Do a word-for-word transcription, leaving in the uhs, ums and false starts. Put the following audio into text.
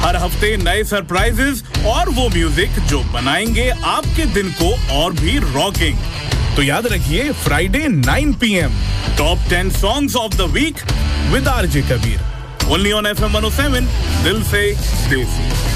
हर हफ्ते नए सरप्राइजेस और वो म्यूजिक जो बनाएंगे आपके दिन को और भी रॉकिंग। तो याद रखिए Friday nine P M top ten songs of the week with RJ Kabir, only on F M one O seven, दिल से देसी।